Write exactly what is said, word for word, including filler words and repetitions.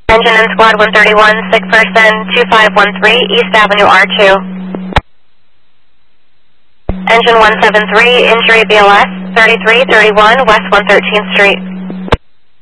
Engine in Squad one thirty-one, sick person two five one three, East Avenue R two. Engine one seven three, injury B L S, thirty-three thirty-one West one thirteenth Street.